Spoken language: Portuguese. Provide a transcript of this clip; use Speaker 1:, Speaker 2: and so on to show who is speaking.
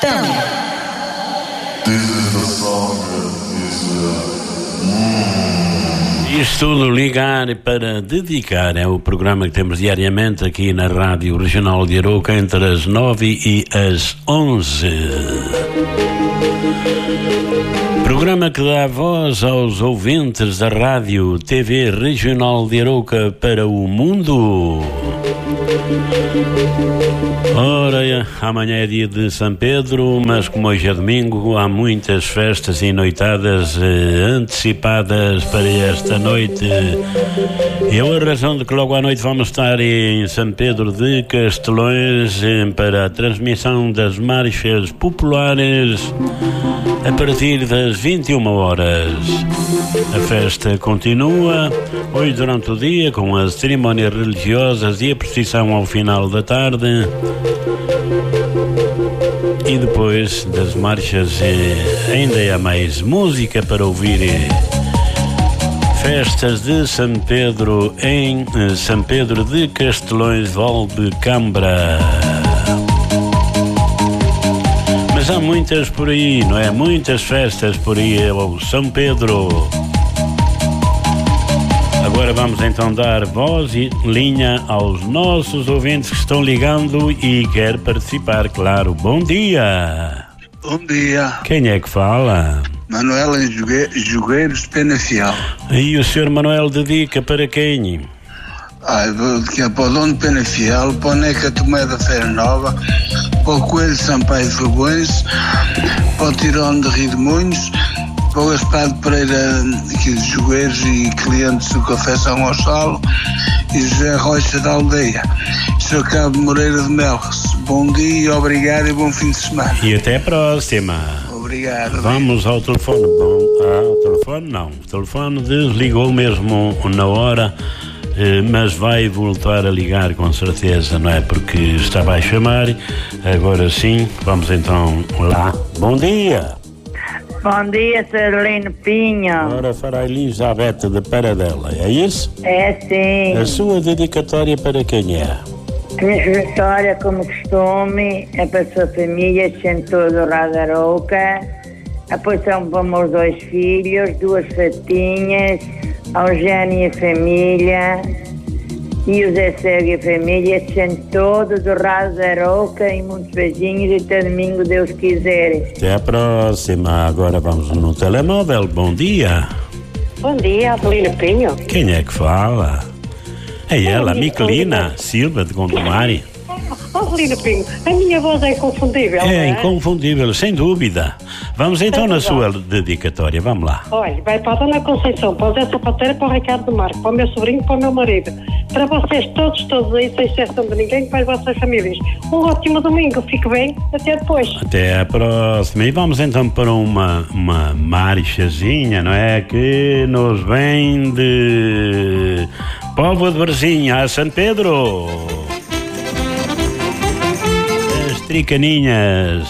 Speaker 1: Tell me.
Speaker 2: This is the song
Speaker 3: Isto tudo ligar para dedicar é o programa que temos diariamente aqui na Rádio Regional de Arouca entre as 9 e as 11. Programa que dá voz aos ouvintes da Rádio TV Regional de Arouca para o mundo. Ora, amanhã é dia de São Pedro, mas como hoje é domingo, há muitas festas e noitadas antecipadas para esta noite. E a razão de que logo à noite vamos estar em São Pedro de Castelões para a transmissão das marchas populares a partir das 21 horas. A festa continua hoje durante o dia com as cerimónias religiosas e a procissão ao final da tarde. E depois das marchas ainda há mais música para ouvir. Festas de São Pedro em São Pedro de Castelões, Valde-Cambra. Mas há muitas por aí, não é? Muitas festas por aí, é o São Pedro. Agora vamos então dar voz e linha aos nossos ouvintes que estão ligando e querem participar, claro. Bom dia!
Speaker 4: Bom dia.
Speaker 3: Quem é que fala?
Speaker 4: Manuel em Jogueiros de Penafiel.
Speaker 3: E o senhor Manuel dedica para quem?
Speaker 4: Que é para o dono de Penafiel, para o Neca Tomé da Feira Nova, para o Coelho Sampaio de Fogões, para o Tirão de Rio de Moinhos, para o Gaspar de Pereira aqui de Jogueiros e clientes do Café São Gonçalo e José Rocha da Aldeia. Sr. Cabo Moreira de Melres. Bom dia, obrigado e bom fim de semana.
Speaker 3: E até a próxima.
Speaker 4: Obrigado.
Speaker 3: Vamos ao telefone. O telefone desligou mesmo na hora, mas vai voltar a ligar com certeza, não é? Porque estava a chamar. Agora sim, vamos então lá. Bom dia.
Speaker 5: Bom dia, Celino Pinho.
Speaker 3: Ora, fará Elizabeth de Paradela, é isso?
Speaker 5: É sim.
Speaker 3: A sua dedicatória para quem é?
Speaker 5: A minha dedicatória, como costume, é para a sua família, sentou do Rádio Arouca. Depois são para os meus 2 filhos, 2 fatinhas, a Eugênia e a família, e o Zé Cego e a família, sentou do Rádio Arouca, e muitos beijinhos e até domingo, Deus quiser.
Speaker 3: Até a próxima. Agora vamos no telemóvel. Bom dia.
Speaker 6: Bom dia, Celino Pinho.
Speaker 3: Quem é que fala? É ela, Miquelina Silva de Gondomar.
Speaker 6: Celino Pinho, a minha voz é inconfundível.
Speaker 3: É inconfundível, sem dúvida. Vamos então na sua dedicatória, vamos lá.
Speaker 6: Olha, vai para a Dona Conceição, para o Zé Sapateiro, para o Ricardo Marco, para o meu sobrinho, para o meu marido. Para vocês todos aí, sem exceção de ninguém, para as vossas famílias. Um ótimo domingo, fique bem, até depois.
Speaker 3: Até a próxima. E vamos então para uma marchazinha, não é? Que nos vem de Póvoa de Varzim a São Pedro. As Tricaninhas.